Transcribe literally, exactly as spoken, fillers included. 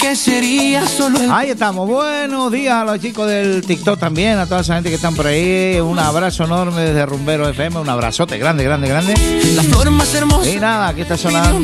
que sería solo el... Ahí estamos. Buenos días a los chicos del TikTok también, a toda esa gente que están por ahí. Un abrazo enorme desde Rumbero F M, un abrazote grande, grande, grande. La flor más hermosa. Y nada, aquí está sonando